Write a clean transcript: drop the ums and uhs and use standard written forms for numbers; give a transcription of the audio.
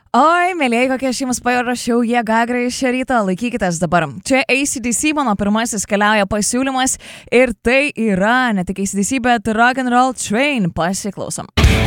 Oi, mėlyjei, kokie aš jums parašiau jėgagrą iš šio ryto, laikykitės dabar. Čia AC/DC, mano pirmasis keliauja pasiūlymas ir tai yra ne tik AC/DC, bet Rock'n'Roll Train. Pasiklausom.